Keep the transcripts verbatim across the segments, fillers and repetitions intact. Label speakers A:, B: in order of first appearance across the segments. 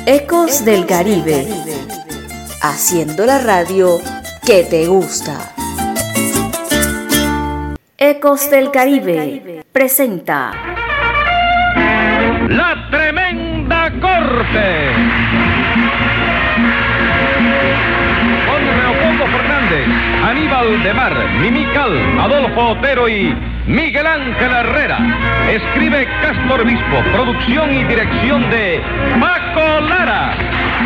A: Ecos del Caribe, haciendo la radio que te gusta. Ecos del Caribe presenta
B: La Tremenda Corte con Leopoldo Fernández, Aníbal de Mar, Mimical, Adolfo Otero y Miguel Ángel Herrera. Escribe Castro Obispo, producción y dirección de Paco Lara.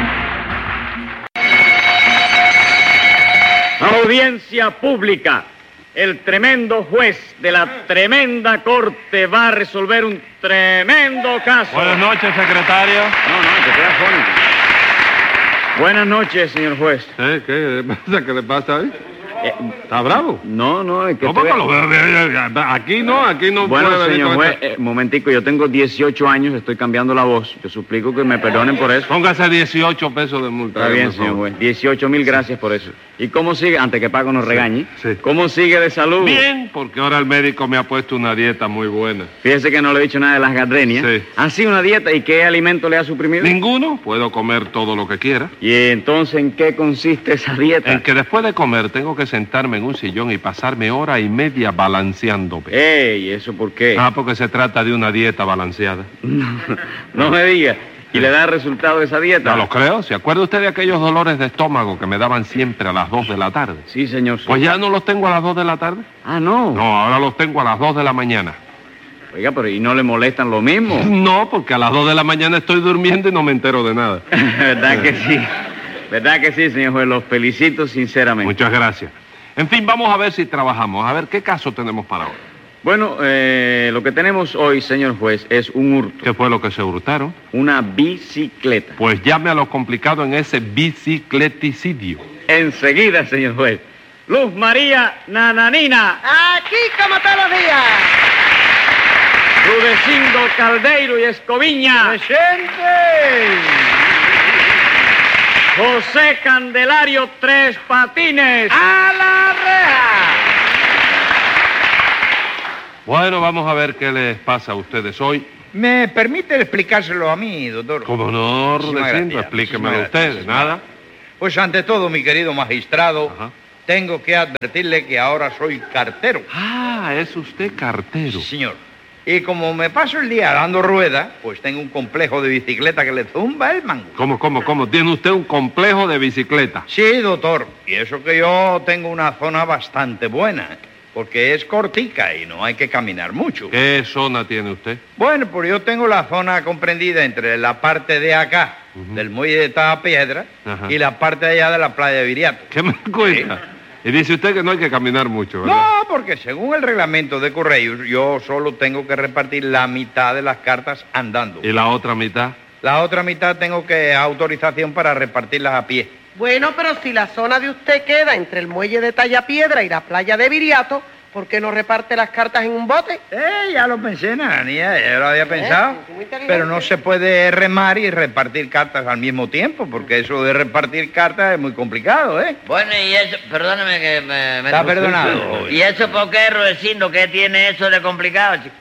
C: Audiencia pública. El tremendo juez de la tremenda corte va a resolver un tremendo caso.
B: Buenas noches, secretario.
C: No, no, que sea fónico. Buenas noches, señor juez.
D: ¿Eh? ¿Qué le pasa? ¿Qué le pasa ahí?
C: Eh,
D: ¿Está bravo?
C: no, no, es que...
D: No,
C: estoy-
D: porque lo veo. Aquí no, aquí no
C: Bueno,
D: puede venir
C: señor
D: con
C: juez,
D: esta-
C: eh, momentico, yo tengo dieciocho años, estoy cambiando la voz. Yo suplico que me perdonen por eso.
D: Póngase dieciocho pesos de multa.
C: Está bien,
D: por favor.
C: señor juez. dieciocho mil gracias por eso. ¿Y cómo sigue? Antes que Paco nos regañe.
D: sí.
C: ¿Cómo sigue de salud?
D: Bien, porque ahora el médico me ha puesto una dieta muy buena.
C: Fíjese que no le he dicho nada de las gardenias.
D: Sí.
C: ¿Ha sido una dieta y qué alimento le ha suprimido?
D: Ninguno, puedo comer todo lo que quiera.
C: ¿Y entonces en qué consiste esa dieta?
D: En que después de comer tengo que sentarme en un sillón y pasarme hora y media balanceándome.
C: ¡Ey! ¿Eso por qué?
D: Ah, porque se trata de una dieta balanceada.
C: No me diga. ¿Y le da resultado esa dieta?
D: No lo creo. ¿Se acuerda usted de aquellos dolores de estómago que me daban siempre a las dos de la tarde?
C: Sí, señor. sí.
D: Pues ya no los tengo a las dos de la tarde.
C: Ah, no.
D: No, ahora los tengo a las dos de la mañana.
C: Oiga, pero ¿y no le molestan lo mismo?
D: No, porque a las dos de la mañana estoy durmiendo y no me entero de nada.
C: ¿Verdad que sí? ¿Verdad que sí, señor juez? Los felicito sinceramente.
D: Muchas gracias. En fin, vamos a ver si trabajamos. A ver, ¿qué caso tenemos para hoy?
C: Bueno, eh, lo que tenemos hoy, señor juez, es un hurto.
D: ¿Qué fue lo que se hurtaron?
C: Una bicicleta.
D: Pues llame a lo complicado en ese bicicleticidio.
C: Enseguida, señor juez. Luz María Nananina.
E: Aquí como todos los días.
C: Rudecindo Caldeiro y Escoviña.
E: ¡Presente!
C: José Candelario Tres Patines.
E: ¡A la reja!
D: Bueno, vamos a ver qué les pasa a ustedes hoy.
E: ¿Me permite explicárselo a mí, doctor?
D: Como no,
E: Muchísimas
D: Rudecindo,
E: gracias,
D: explíquemelo
E: muchísimas
D: usted,
E: gracias.
D: nada.
E: Pues ante todo, mi querido magistrado,
D: Ajá.
E: tengo que advertirle que ahora soy cartero.
D: Ah, es usted cartero.
E: Sí, señor. Y como me paso el día dando ruedas, pues tengo un complejo de bicicleta que le zumba el mango.
D: ¿Cómo, cómo, cómo? ¿Tiene usted un complejo de bicicleta?
E: Sí, doctor. Y eso que yo tengo una zona bastante buena, porque es cortica y no hay que caminar mucho.
D: ¿Qué zona tiene usted?
E: Bueno, pues yo tengo la zona comprendida entre la parte de acá,
D: Ujú.
E: del muelle de Tapiedra,
D: Ajá.
E: y la parte de allá de la playa de Viriato.
D: ¿Qué me cuenta? Y dice usted que no hay que caminar mucho, ¿verdad?
E: No, porque según el reglamento de correos, yo solo tengo que repartir la mitad de las cartas andando.
D: ¿Y la otra mitad?
E: La otra mitad tengo que autorización para repartirlas a pie.
F: Bueno, pero si la zona de usted queda entre el muelle de Tallapiedra y la playa de Viriato, ¿por qué no reparte las cartas en un bote?
E: Eh, ya lo pensé, nananía, ya lo había pensado.
F: Eh, muy inteligente.
E: Pero no se puede remar y repartir cartas al mismo tiempo, porque eso de repartir cartas es muy complicado, ¿eh?
G: Bueno, y eso, perdóname que me... me-
E: Está perdonado.
G: ¿Y eso por qué, Rudecindo? ¿Qué tiene eso de complicado, chico?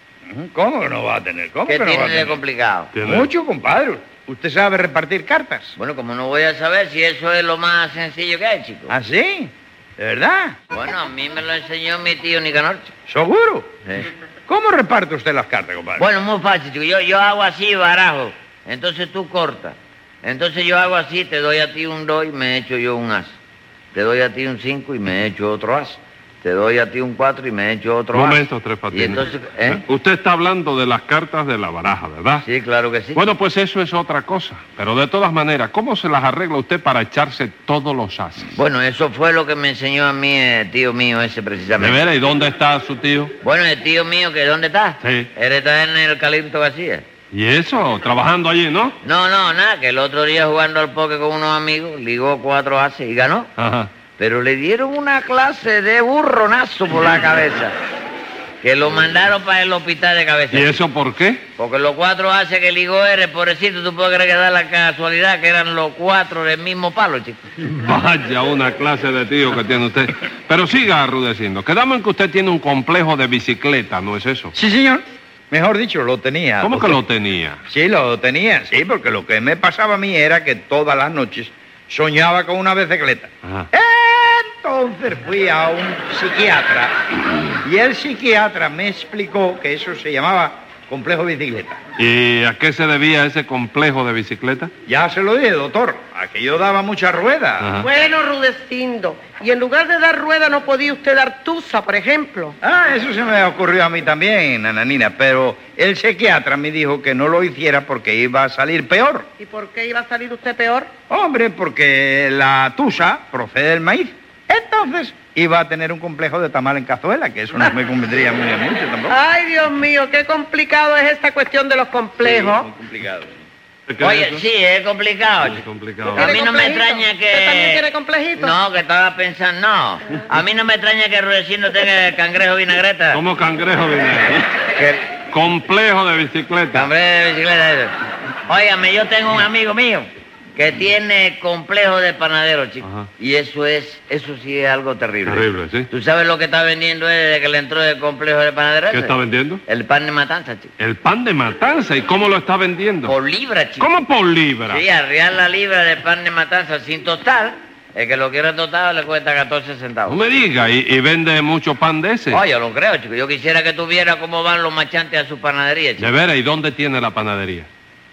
E: ¿Cómo que no va a tener? ¿Cómo
G: ¿Qué
E: que no va a
G: tiene de
E: tener?
G: complicado?
D: Tiene-
E: Mucho, compadre. ¿Usted sabe repartir cartas?
G: Bueno, como no voy a saber si eso es lo más sencillo que hay, chico.
E: ¿Ah, sí? ¿De verdad?
G: Bueno, a mí me lo enseñó mi tío Nicanor, chico.
E: ¿Seguro?
G: Sí.
E: ¿Cómo reparte usted las cartas, compadre?
G: Bueno, muy fácil, chico. Yo, yo hago así, barajo. Entonces tú cortas. Entonces yo hago así, te doy a ti un do y me echo yo un as. Te doy a ti un cinco y me echo otro as. Te doy a ti un cuatro y me echo otro as.
D: Momento, Tres Patines.
G: Y entonces, ¿eh?
D: Usted está hablando de las cartas de la baraja, ¿verdad?
G: Sí, claro que sí.
D: Bueno, pues eso es otra cosa. Pero de todas maneras, ¿cómo se las arregla usted para echarse todos los ases?
G: Bueno, eso fue lo que me enseñó a mí el tío mío ese
D: ¿De
G: precisamente.
D: veras? ¿Y dónde está su tío?
G: Bueno, el tío mío, ¿que dónde está?
D: Sí.
G: Él está en el Calixto García.
D: ¿Y eso? ¿Trabajando allí, no?
G: No, no, nada, que el otro día jugando al póker con unos amigos, ligó cuatro ases y ganó.
D: Ajá.
G: Pero le dieron una clase de burronazo por la cabeza. Que lo mandaron para el hospital de cabeza.
D: ¿Y eso por qué?
G: Porque los cuatro ases que ligó eres, pobrecito, tú puedes creer que da la casualidad que eran los cuatro del mismo palo, chico.
D: Vaya una clase de tío que tiene usted. Pero siga arrudeciendo. Quedamos en que usted tiene un complejo de bicicleta, ¿no es eso?
E: Sí, señor. Mejor dicho, lo tenía.
D: ¿Cómo que
E: doctor.
D: lo tenía?
E: Sí, lo tenía, sí, porque lo que me pasaba a mí era que todas las noches soñaba con una bicicleta.
D: Ajá.
E: Entonces fui a un psiquiatra y el psiquiatra me explicó que eso se llamaba complejo bicicleta.
D: ¿Y a qué se debía ese complejo de bicicleta?
E: Ya se lo dije, doctor, a que yo daba mucha rueda.
D: Ajá.
F: Bueno, Rudecindo, y en lugar de dar rueda no podía usted dar tusa, por ejemplo.
E: Ah, eso se me ocurrió a mí también, nananina, pero el psiquiatra me dijo que no lo hiciera porque iba a salir peor.
F: ¿Y por qué iba a salir usted peor?
E: Hombre, porque la tusa procede del maíz. Entonces iba a tener un complejo de tamal en cazuela, que eso no me convendría muy a mucho tampoco.
F: Ay, Dios mío, qué complicado es esta cuestión de los complejos.
E: Sí, muy complicado.
D: ¿Qué
G: Oye,
D: es eso?
G: sí, es complicado.
D: Es
G: chico.
D: complicado.
G: A mí no me
F: complejito?
G: extraña que...
F: ¿Usted también quiere complejito?
G: No, que estaba pensando, no. A mí no me extraña que Rudecindo tenga el cangrejo vinagreta.
D: ¿Cómo cangrejo vinagre?
G: Que-
D: Complejo de bicicleta.
G: Cangrejo de bicicleta. eso. Óigame, yo tengo un amigo mío que tiene complejo de panadero, chico.
D: Ajá.
G: Y eso es, eso sí es algo terrible.
D: Terrible, sí.
G: ¿Tú sabes lo que está vendiendo él desde que le entró el complejo de panadero?
D: ¿Qué
G: ese?
D: está vendiendo?
G: El pan de matanza, chico.
D: El pan de matanza. ¿Y cómo lo está vendiendo?
G: Por libra, chico.
D: ¿Cómo por libra?
G: Sí, arriar la libra de pan de matanza sin tostar. El que lo quiera tostado le cuesta catorce
D: No
G: centavos.
D: me diga, ¿y, y vende mucho pan de ese?
G: Oye, lo creo, chico. Yo quisiera que tuviera cómo van los machantes a su panadería, chico.
D: De veras, ¿y dónde tiene la panadería?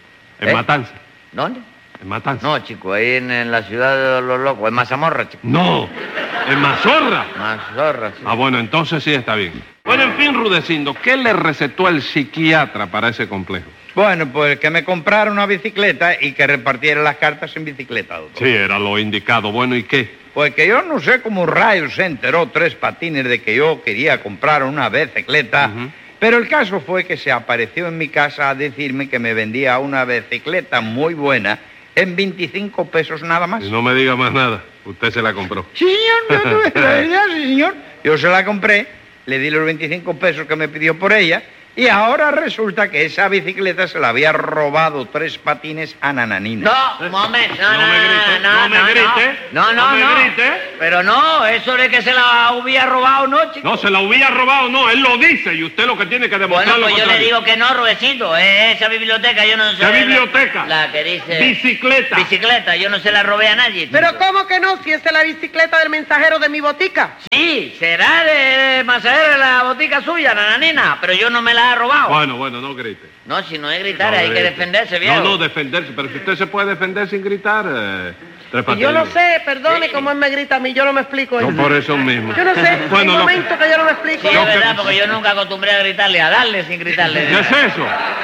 D: En
G: ¿Eh?
D: Matanza.
G: ¿Dónde?
D: En Matanza.
G: No, chico, ahí en, en la ciudad de los locos, en Mazamorra, chico.
D: No, en Mazorra.
G: Mazorra, sí.
D: Ah, bueno, entonces sí está bien. Bueno, en fin, Rudecindo, ¿qué le recetó el psiquiatra para ese complejo?
E: Bueno, pues que me comprara una bicicleta y que repartiera las cartas en bicicleta, doctor.
D: Sí, era lo indicado. Bueno, ¿y qué?
E: Pues que yo no sé cómo rayos se enteró Tres Patines de que yo quería comprar una bicicleta,
D: Ujú.
E: pero el caso fue que se apareció en mi casa a decirme que me vendía una bicicleta muy buena en veinticinco pesos nada más.
D: Y no me diga más nada. Usted se la compró.
E: Sí, señor, yo tuve la idea, sí, señor. Yo se la compré, le di los veinticinco pesos que me pidió por ella, y ahora resulta que esa bicicleta se la había robado Tres Patines a Nananina.
G: No, un momento, no,
D: No
G: no,
D: me
G: no,
D: grite,
G: no,
D: no me
G: no,
D: grite,
G: no, no,
D: no me
G: no.
D: grite.
G: Pero no, eso de que se la hubiera robado, no, chico.
D: No, se la hubiera robado, no. Él lo dice y usted lo que tiene que demostrar
G: Bueno, pues
D: lo
G: yo le
D: contrario.
G: digo que no, Rudecindo, eh, esa biblioteca yo no sé.
D: ¿Qué
G: la-
D: biblioteca?
G: La que dice...
D: Bicicleta.
G: Bicicleta, yo no se la robé a nadie. chico.
F: Pero ¿cómo que no? Si esa es la bicicleta del mensajero de mi botica.
G: Sí, será de masajero de la botica suya, nananina, pero yo no me la he robado.
D: Bueno, bueno, no grite.
G: No, si no es gritar,
D: No
G: hay que
D: grite.
G: defenderse, viejo.
D: No, no, defenderse. Pero si usted se puede defender sin gritar, eh, Tres
F: Y yo no
D: Patines.
F: sé, perdone cómo él me grita a mí, yo no me explico
D: No
F: eso.
D: por eso mismo.
F: Yo no sé,
D: Bueno,
F: hay
D: lo que-
F: momentos que yo no me explico.
G: Sí, es
D: Lo que-
G: verdad, porque yo nunca acostumbré a gritarle, a darle sin gritarle.
D: ¿Qué es eso?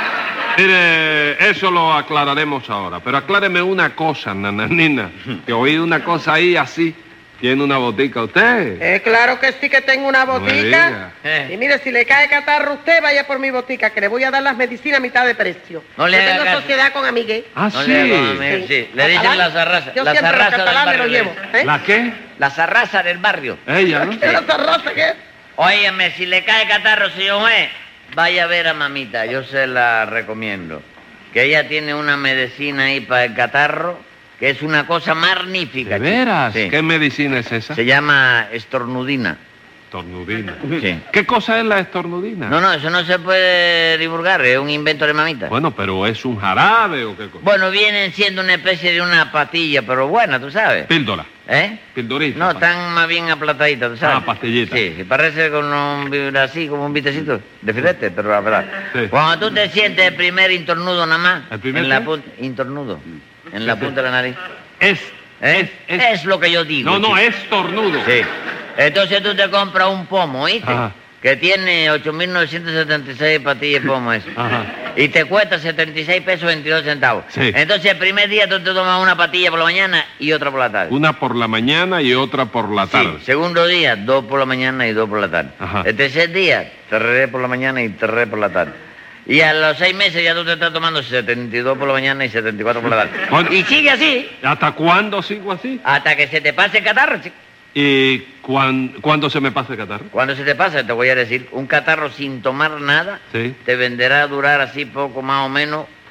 D: Mire, eso lo aclararemos ahora. Pero acláreme una cosa, nananina. Que oí una cosa ahí así. ¿Tiene una botica usted?
F: Eh, claro que sí que tengo una
D: No me
F: botica.
D: diga.
G: Eh.
F: Y mire, si le cae catarro a usted, vaya por mi botica, que le voy a dar las medicinas a mitad de precio.
G: No le
F: Yo
G: haga
F: tengo
G: caso.
F: sociedad con Amigué.
D: Ah,
G: No
D: sí.
G: le hago a mí, sí. Le dicen
F: Catalán.
G: la zarraza.
F: Yo
G: La
F: siempre los
G: zarraza del
F: catalanes los
G: barrio.
F: llevo. ¿eh?
D: ¿La qué?
G: La zarraza del barrio.
D: Ella, ¿no?
F: ¿Qué es la zarraza qué es?
G: Óyeme, si le cae catarro, señor juez, vaya a ver a mamita, yo se la recomiendo. Que ella tiene una medicina ahí para el catarro, que es una cosa magnífica.
D: ¿De
G: chico.
D: veras?
G: Sí.
D: ¿Qué medicina es esa?
G: Se llama estornudina.
D: Estornudina.
G: Sí.
D: ¿Qué cosa es la estornudina?
G: No, no, eso no se puede divulgar, es un invento de mamita.
D: Bueno, pero ¿es un jarabe o qué cosa?
G: Bueno, vienen siendo una especie de una pastilla, pero buena, tú sabes.
D: Píldora.
G: ¿Eh?
D: Pildorita.
G: No, están más bien aplataditas, ¿tú sabes?
D: Ah, pastillita.
G: Sí, sí, parece con un, así, como un vitecito de filete, pero la verdad.
D: Sí.
G: Cuando tú te sientes el primer intornudo nada más,
D: ¿El primer
G: en la
D: qué?
G: punta, intornudo, en la punta de la nariz.
D: Es.
G: ¿Eh?
D: Es,
G: Es,
D: es-
G: lo que yo digo.
D: No, no,
G: chico.
D: es estornudo.
G: Sí. Entonces tú te compras un pomo, ¿oíste?
D: Ajá.
G: Que tiene ocho mil novecientos setenta y seis pastillas de pomo eso.
D: Ajá.
G: Y te cuesta setenta y seis pesos veintidós centavos.
D: Sí.
G: Entonces el primer día tú te tomas una pastilla por la mañana y otra por la tarde.
D: Una por la mañana y otra por la tarde.
G: Sí, segundo día, dos por la mañana y dos por la tarde.
D: Ajá.
G: El tercer día, tres por la mañana y tres por la tarde. Y a los seis meses ya tú te estás tomando setenta y dos por la mañana y setenta y cuatro por la tarde.
D: Bueno.
G: Y sigue así
D: ¿Hasta cuándo sigo así?
G: hasta que se te pase el catarro, chico.
D: ¿Y cuán- cuándo se me pasa el catarro?
G: Cuando se te pase, te voy a decir, un catarro sin tomar nada
D: Sí.
G: te venderá a durar así poco más o menos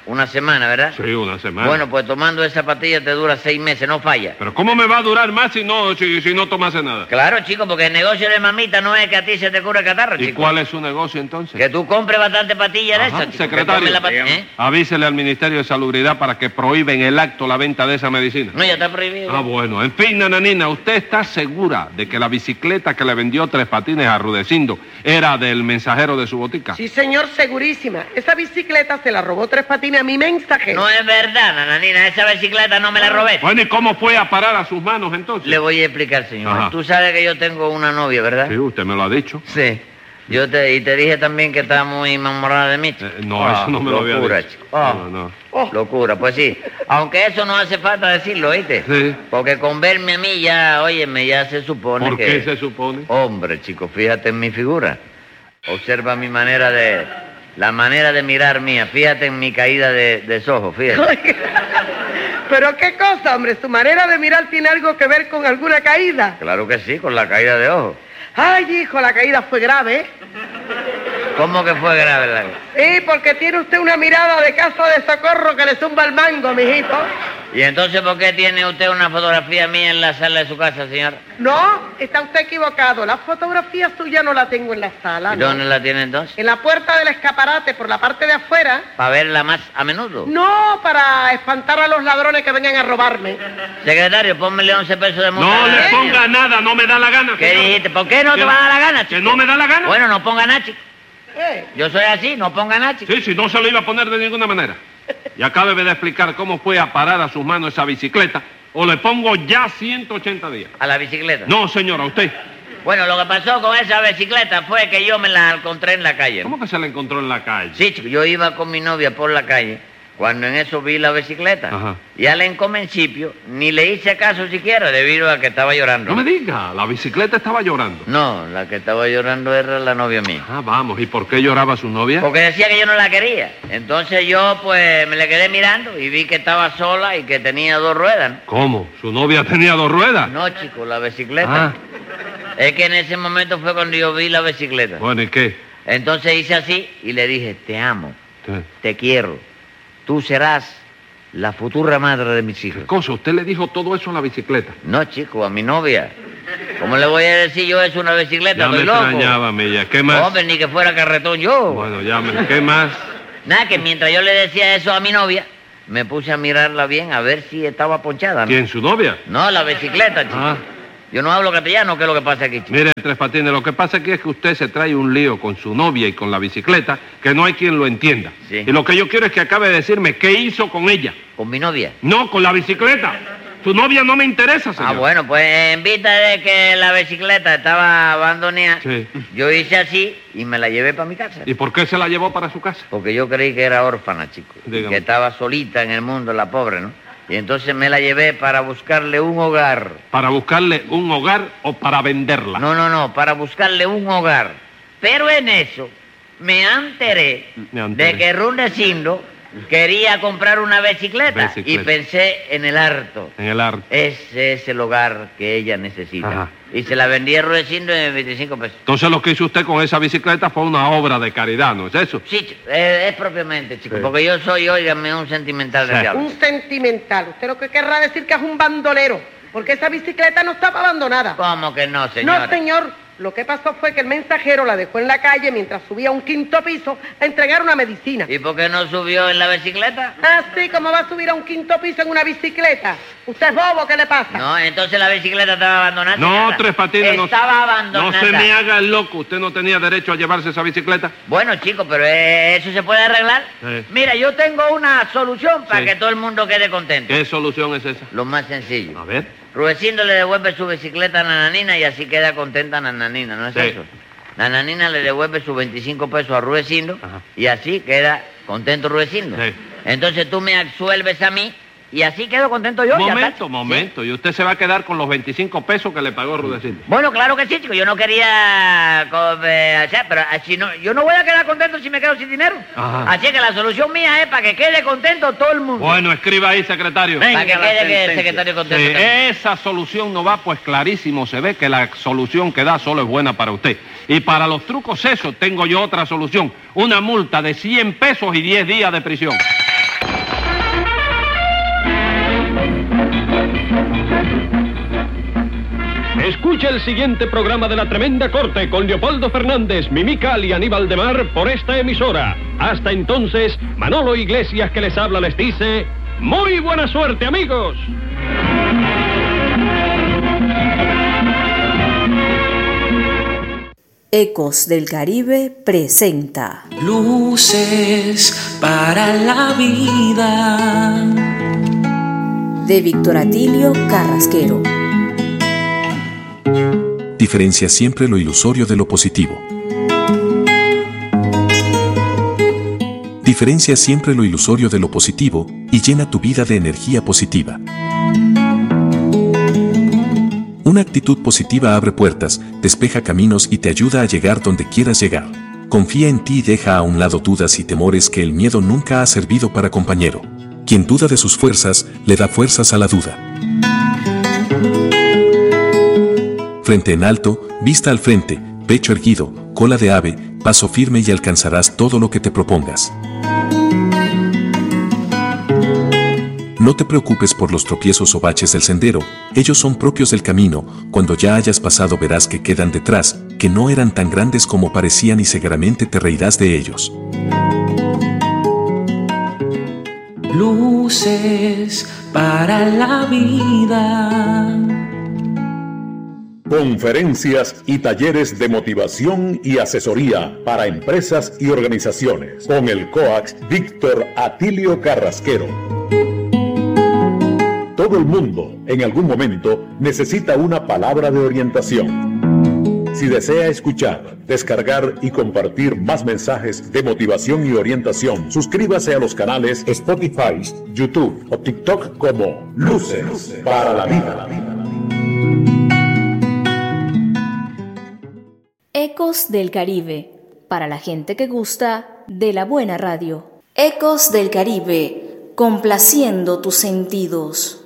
G: Una semana, ¿verdad?
D: Sí, una semana.
G: Bueno, pues tomando esa pastilla te dura seis meses, no falla.
D: Pero ¿cómo me va a durar más si no, si, si no tomase nada?
G: Claro, chico, porque el negocio de mamita no es que a ti se te cure el catarro,
D: ¿Y
G: chico.
D: cuál es su negocio entonces?
G: Que tú compres bastante pastillas de
D: Ajá,
G: esas, chico. que
D: secretario,
G: tomes la pa- ¿Eh?
D: avísele al Ministerio de Salubridad para que prohíben el acto la venta de esa medicina.
G: No, ya está prohibido.
D: Ah, bueno. En fin, nananina, ¿usted está segura de que la bicicleta que le vendió Tres Patines a Rudecindo era del mensajero de su botica?
F: Sí, señor, segurísima. Esa bicicleta se la robó Tres Patines a mi mensajero.
G: No es verdad, nananina, esa bicicleta no me la robé.
D: Bueno, ¿y cómo fue a parar a sus manos entonces?
G: Le voy a explicar, señor.
D: Ajá.
G: Tú sabes que yo tengo una novia, ¿verdad?
D: Sí, usted me lo ha dicho.
G: Sí. Yo te, y te dije también que estaba muy enamorada de mí, chico.
D: Eh, no,
G: Ah,
D: eso no me lo había
G: locura,
D: dicho.
G: chico. Ah,
D: No, no.
F: Oh.
G: Locura, pues sí. Aunque eso no hace falta decirlo, ¿oíste?
D: Sí.
G: Porque con verme a mí ya, óyeme, ya se supone
D: ¿Por
G: que...
D: qué se supone?
G: Hombre, chico, fíjate en mi figura. Observa mi manera de... La manera de mirar mía. Fíjate en mi caída de, de ojos, fíjate.
F: Pero qué cosa, hombre, su manera de mirar tiene algo que ver con alguna caída.
G: Claro que sí, con la caída de ojos.
F: Ay, hijo, la caída fue grave, ¿eh?
G: ¿Cómo que fue grave la...
F: Sí, porque tiene usted una mirada de casa de socorro que le zumba el mango, mijito.
G: ¿Y entonces por qué tiene usted una fotografía mía en la sala de su casa, señor?
F: No, está usted equivocado. La fotografía suya no la tengo en la sala,
G: ¿Y
F: ¿no?
G: dónde la tiene entonces?
F: En la puerta del escaparate, por la parte de afuera.
G: ¿Para verla más a menudo?
F: No, para espantar a los ladrones que vengan a robarme.
G: Secretario, pónmele once pesos de multa.
D: No le
G: ¿Eh?
D: ponga nada, no me da la gana.
G: ¿Qué
D: señor.
G: dijiste? ¿Por qué no te
D: Que-
G: va a dar la gana, chico?
D: ¿Que no me da la gana?
G: Bueno, no ponga nada, chico.
F: ¿Eh?
G: Yo soy así, no ponga nada, chico.
D: Sí, sí, no se lo iba a poner de ninguna manera. Y acábeme de explicar cómo fue a parar a sus manos esa bicicleta, o le pongo ya ciento ochenta días.
G: A la bicicleta.
D: No, señora, usted.
G: Bueno, lo que pasó con esa bicicleta fue que yo me la encontré en la calle.
D: ¿Cómo que se la encontró en la calle?
G: Sí, chico, yo iba con mi novia por la calle, cuando en eso vi la bicicleta.
D: Ajá.
G: Y al encomencipio ni le hice caso siquiera debido a que estaba llorando.
D: No me diga, la bicicleta estaba llorando.
G: No, la que estaba llorando era la novia mía.
D: Ah, vamos, ¿y por qué lloraba su novia?
G: Porque decía que yo no la quería. Entonces yo, pues, me le quedé mirando y vi que estaba sola y que tenía dos ruedas, ¿no?
D: ¿Cómo? ¿Su novia tenía dos ruedas?
G: No, chico, la bicicleta.
D: Ah,
G: Es que en ese momento fue cuando yo vi la bicicleta.
D: bueno, ¿y qué?
G: Entonces hice así y le dije, te amo,
D: Sí.
G: te quiero. Tú serás la futura madre de mis
D: ¿Qué
G: hijos.
D: cosa? ¿Usted le dijo todo eso a la bicicleta?
G: No, chico, a mi novia. ¿Cómo le voy a decir yo eso a una bicicleta?
D: Ya me
G: Estoy loco.
D: extrañaba, Milla. ¿Qué más?
G: Hombre, ni que fuera carretón yo.
D: Bueno, ya me... ¿Qué más?
G: Nada, que mientras yo le decía eso a mi novia, me puse a mirarla bien a ver si estaba ponchada, ¿no?
D: ¿Quién, su novia?
G: No, la bicicleta, chico.
D: Ah.
G: Yo no hablo castellano, ¿qué es lo que pasa aquí, chico?
D: Mire, Tres Patines, lo que pasa aquí es que usted se trae un lío con su novia y con la bicicleta que no hay quien lo entienda.
G: Sí.
D: Y lo que yo quiero es que acabe de decirme qué hizo con ella.
G: Con mi novia.
D: No, con la bicicleta. Su novia no me interesa, señor.
G: Ah, bueno, pues en vista de que la bicicleta estaba abandonada,
D: Sí.
G: yo hice así y me la llevé para mi casa.
D: ¿Y por qué se la llevó para su casa?
G: Porque yo creí que era órfana, chico. y
D: Dígame.
G: Que estaba solita en el mundo, la pobre, ¿no? Y entonces me la llevé para buscarle un hogar.
D: ¿Para buscarle un hogar o para venderla?
G: No, no, no, para buscarle un hogar. Pero en eso me enteré,
D: Me enteré.
G: de que Rudecindo quería comprar una bicicleta,
D: Bicicleta.
G: y pensé en el harto.
D: En el arte.
G: Ese es el hogar que ella necesita.
D: Ajá.
G: Y se la vendí a Rudecindo en veinticinco pesos.
D: Entonces lo que hizo usted con esa bicicleta fue una obra de caridad, ¿no es eso?
G: Sí, chico, es, es propiamente, chico,
D: Sí.
G: porque yo soy, óigame, un sentimental de
D: Sí.
G: diablo.
F: Un sentimental. Usted lo que querrá decir que es un bandolero, porque esa bicicleta no estaba abandonada.
G: ¿Cómo que no, señora?
F: No, señor. Lo que pasó fue que el mensajero la dejó en la calle mientras subía a un quinto piso a entregar una medicina.
G: ¿Y por qué no subió en la bicicleta?
F: Así como va a subir a un quinto piso en una bicicleta. ¿Usted es bobo? ¿Qué le pasa?
G: No, entonces la bicicleta estaba abandonada.
D: No,
G: señora.
D: Tres Patines, no-
G: Estaba abandonada.
D: No se me haga el loco. ¿Usted no tenía derecho a llevarse esa bicicleta?
G: Bueno, chico, pero eh, eso se puede arreglar.
D: Sí.
G: Mira, yo tengo una solución para
D: Sí.
G: que todo el mundo quede contento.
D: ¿Qué solución es esa?
G: Lo más sencillo.
D: A ver.
G: Rudecindo le devuelve su bicicleta a Nananina y así queda contenta Nananina, ¿no es
D: Sí.
G: eso? Nananina le devuelve sus veinticinco pesos a Rudecindo
D: Ajá.
G: y así queda contento Rudecindo.
D: Sí.
G: Entonces tú me absuelves a mí y así quedo contento yo. ya está.
D: Momento, momento. Y usted se va a quedar con los veinticinco pesos que le pagó Rudecindo.
G: Bueno, claro que sí, chico. Yo no quería... co- eh, hacer, pero así no, yo no voy a quedar contento si me quedo sin dinero.
D: Ajá.
G: Así que la solución mía es para que quede contento todo el mundo.
D: Bueno, escriba ahí, secretario.
G: para que
E: Venga, la
G: quede que el
E: sentencia.
G: secretario contento.
D: Si
G: también.
D: esa solución no va, pues clarísimo se ve que la solución que da solo es buena para usted. Y para los trucos esos tengo yo otra solución. Una multa de cien pesos y diez días de prisión.
B: Escucha el siguiente programa de La Tremenda Corte con Leopoldo Fernández, Mimical y Aníbal de Mar por esta emisora. Hasta entonces, Manolo Iglesias, que les habla, les dice: ¡muy buena suerte, amigos!
A: Ecos del Caribe presenta
H: Luces para la vida,
A: de Víctor Atilio Carrasquero.
I: Diferencia siempre lo ilusorio de lo positivo. Diferencia siempre lo ilusorio de lo positivo y llena tu vida de energía positiva. Una actitud positiva abre puertas, despeja caminos y te ayuda a llegar donde quieras llegar. Confía en ti y deja a un lado dudas y temores, que el miedo nunca ha servido para compañero. Quien duda de sus fuerzas, le da fuerzas a la duda. Frente en alto, vista al frente, pecho erguido, cola de ave, paso firme y alcanzarás todo lo que te propongas. No te preocupes por los tropiezos o baches del sendero, ellos son propios del camino. Cuando ya hayas pasado verás que quedan detrás, que no eran tan grandes como parecían y seguramente te reirás de ellos.
H: luces para la vida.
J: Conferencias y talleres de motivación y asesoría para empresas y organizaciones con el coach Víctor Atilio Carrasquero. Todo el mundo, en algún momento, necesita una palabra de orientación. Si desea escuchar, descargar y compartir más mensajes de motivación y orientación, suscríbase a los canales Spotify, YouTube o TikTok como Luces para la Vida.
A: Ecos del Caribe, para la gente que gusta de la buena radio. Ecos del Caribe, complaciendo tus sentidos.